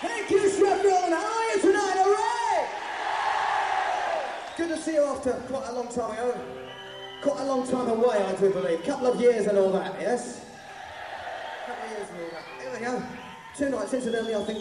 Thank you, Sheffield. How are you tonight? All right? Good to see you after quite a long time ago. Quite a long time away, I do believe. Couple of years and all that, yes? Couple of years and all that. Here we go. 2 nights, incidentally, I think.